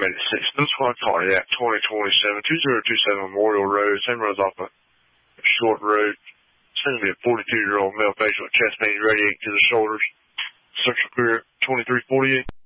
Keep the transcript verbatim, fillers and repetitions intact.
eighty-six, Blue Squad Cardiac, twenty twenty-seven, two zero two seven Memorial Road, same road's off a short road. Seems to be a forty-two-year-old male patient with chest pain radiating to the shoulders. Central Career, twenty-three forty-eight.